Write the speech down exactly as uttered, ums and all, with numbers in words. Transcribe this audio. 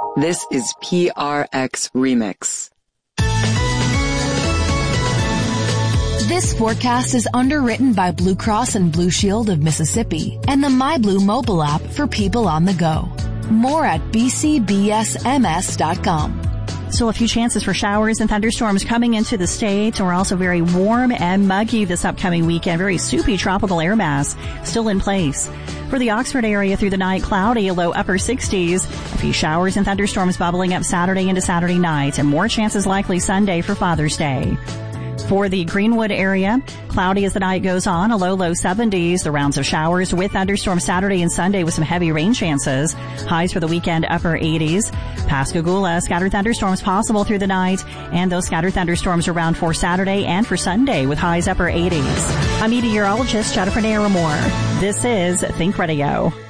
This is P R X Remix. This forecast is underwritten by Blue Cross and Blue Shield of Mississippi and the MyBlue mobile app for people on the go. More at b c b s m s dot com. Still a few chances for showers and thunderstorms coming into the state. We're also very warm and muggy this upcoming weekend. Very soupy tropical air mass still in place. For the Oxford area through the night, cloudy, a low upper sixties. A few showers and thunderstorms bubbling up Saturday into Saturday night, and more chances likely Sunday for Father's Day. For the Greenwood area, cloudy as the night goes on, a low, low seventies. The rounds of showers with thunderstorms Saturday and Sunday with some heavy rain chances. Highs for the weekend, upper eighties. Pascagoula, scattered thunderstorms possible through the night, and those scattered thunderstorms around for Saturday and for Sunday with highs upper eighties. I'm meteorologist Jennifer Naramore. This is Think Radio.